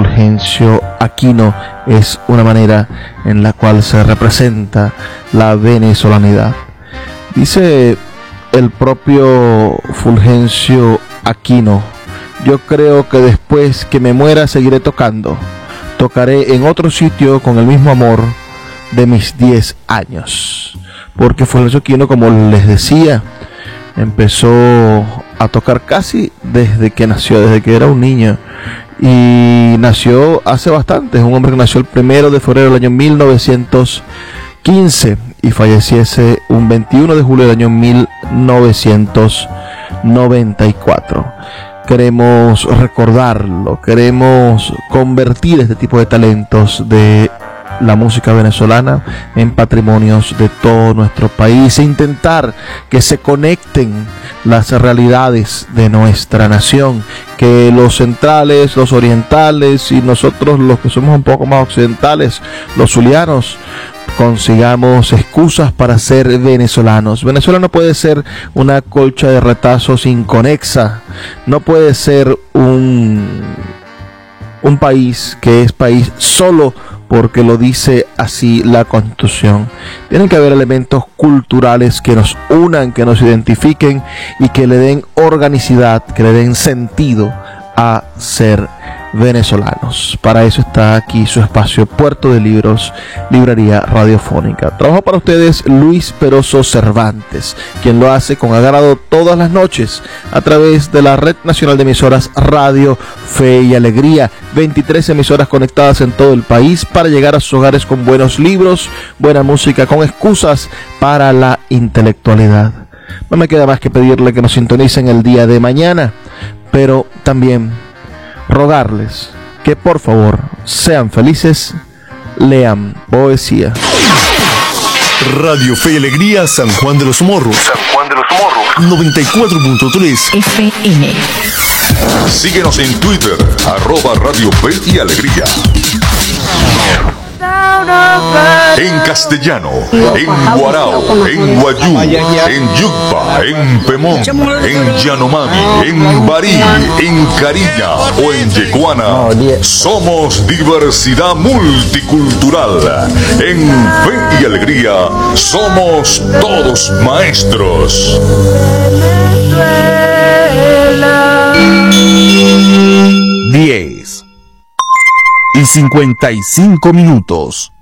Fulgencio Aquino es una manera en la cual se representa la venezolanidad. Dice el propio Fulgencio Aquino: yo creo que después que me muera seguiré tocando. Tocaré en otro sitio con el mismo amor de mis 10 años. Porque Fulgencio Aquino, como les decía, empezó a tocar casi desde que nació, desde que era un niño. Y nació hace bastante. Es un hombre que nació el 1 de febrero del año 1915 y falleciese un 21 de julio del año 1994. Queremos recordarlo, queremos convertir este tipo de talentos de la música venezolana en patrimonios de todo nuestro país e intentar que se conecten las realidades de nuestra nación, que los centrales, los orientales y nosotros los que somos un poco más occidentales, los zulianos, consigamos excusas para ser venezolanos. Venezuela no puede ser una colcha de retazos inconexa, no puede ser un país que es país solo porque lo dice así la Constitución. Tienen que haber elementos culturales que nos unan, que nos identifiquen y que le den organicidad, que le den sentido a ser venezolanos. Para eso está aquí su espacio Puerto de Libros, Librería Radiofónica. Trabajo para ustedes Luis Peroso Cervantes, quien lo hace con agrado todas las noches a través de la Red Nacional de Emisoras Radio Fe y Alegría. 23 emisoras conectadas en todo el país para llegar a sus hogares con buenos libros, buena música, con excusas para la intelectualidad. No me queda más que pedirle que nos sintonicen el día de mañana, pero también rogarles que por favor sean felices, lean poesía. Radio Fe y Alegría, San Juan de los Morros. San Juan de los Morros. 94.3 FM. Síguenos en Twitter, @Radio Fe y Alegría. En castellano, en guarao, en guayú, en yucpa, en pemón, en yanomami, en barí, en cariña o en yeguana. Somos diversidad multicultural. En Fe y Alegría somos todos maestros. 10:55.